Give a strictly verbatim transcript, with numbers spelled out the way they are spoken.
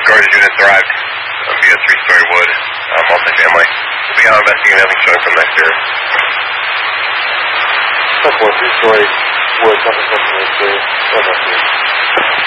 Gorgeous units arrived uh, via three-story wood, uh, multifamily. We'll be out investigating everything showing from next year. Couple of three-story wood, something, something like this.